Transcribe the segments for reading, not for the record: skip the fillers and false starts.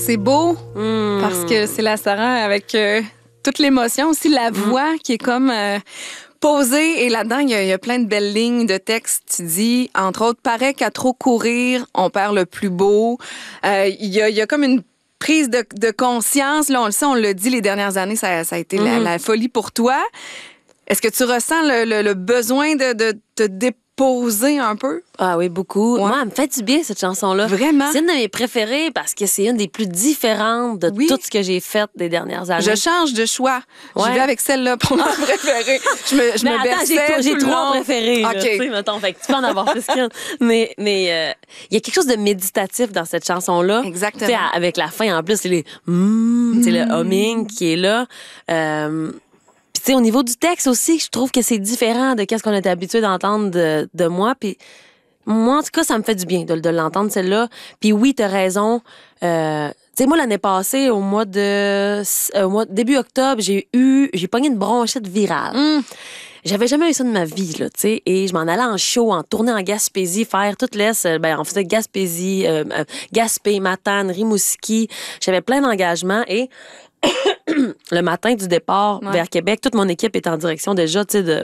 c'est beau parce que c'est la Sarah avec toute l'émotion, aussi la voix qui est comme posée. Et là-dedans, il y a plein de belles lignes de texte. Tu dis, entre autres, paraît qu'à trop courir, on perd le plus beau. Il y a comme une prise de conscience. Là, on le sait, on l'a dit les dernières années, ça a été la folie pour toi. Est-ce que tu ressens le besoin de te déposer un peu? Ah oui, beaucoup. Ouais. Moi, elle me fait du bien, cette chanson-là. Vraiment? C'est une de mes préférées parce que c'est une des plus différentes de tout ce que j'ai fait des dernières années. Je change de choix. Ouais. Je vais avec celle-là pour ma préférée. Je me berçais j'ai tout le trois long. préférées. OK. Là, tu sais, mettons, fait que tu peux en avoir plus qu'une. Mais il y a quelque chose de méditatif dans cette chanson-là. Exactement. Tu sais, avec la fin, en plus, c'est les c'est le humming qui est là. Puis, tu sais, au niveau du texte aussi, je trouve que c'est différent de ce qu'on était habitué d'entendre de moi. Puis, moi, en tout cas, ça me fait du bien de l'entendre, celle-là. Puis oui, t'as raison. Tu sais, moi, l'année passée, au mois début octobre, j'ai pogné une bronchite virale. J'avais jamais eu ça de ma vie, là, tu sais. Et je m'en allais en show, en tournée en Gaspésie, faire toute l'Est. On faisait Gaspésie, Gaspé, Matane, Rimouski. J'avais plein d'engagements et le matin du départ vers Québec, toute mon équipe est en direction déjà, tu sais,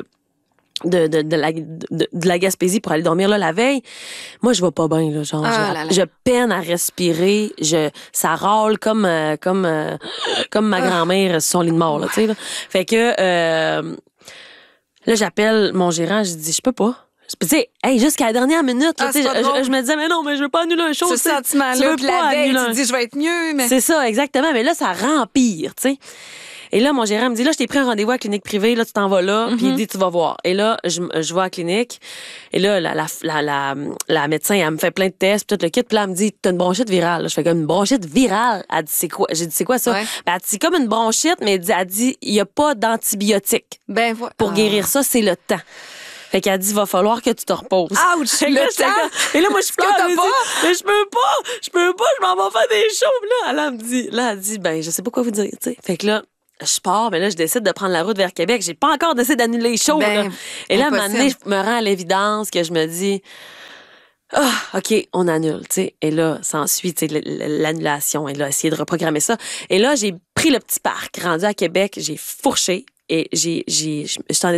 de la Gaspésie pour aller dormir là la veille. Moi, je vais pas bien, là, genre, je peine à respirer, ça râle comme ma grand-mère sur son lit de mort, là, tu sais, là. Fait que, là, j'appelle mon gérant, je dis, je peux pas. Tu sais, jusqu'à la dernière minute, là, je me disais, mais non, mais je veux pas annuler un show. Ce sentiment-là, puis la veille, tu te dis, je vais être mieux. Mais... C'est ça, exactement. Mais là, ça rempire, tu sais. Et là, mon gérant me dit, là, je t'ai pris un rendez-vous à la clinique privée, là, tu t'en vas là, puis il dit, tu vas voir. Et là, je vais à la clinique, et là, la médecin, elle me fait plein de tests, puis tout le kit, puis là, elle me dit, t'as une bronchite virale. Là, je fais comme une bronchite virale. Elle dit, c'est quoi? J'ai dit, c'est quoi ça? Ouais. Ben, elle dit, c'est comme une bronchite, mais elle dit, il y a pas d'antibiotiques. Pour guérir ça, c'est le temps. Fait qu'elle dit, va falloir que tu te reposes. Ouch! Et là, moi, je pleure. Mais je peux pas, je m'en vais faire des shows. Là, elle dit, ben, je sais pas quoi vous dire, tu sais. Fait que là, je pars, mais là, je décide de prendre la route vers Québec. J'ai pas encore décidé d'annuler les shows, là. Et là, à un moment donné, je me rends à l'évidence que je me dis, OK, on annule, tu sais. Et là, s'ensuit, tu sais, l'annulation. Et là, essayer de reprogrammer ça. Et là, j'ai pris le petit parc, rendu à Québec, j'ai fourché et je suis en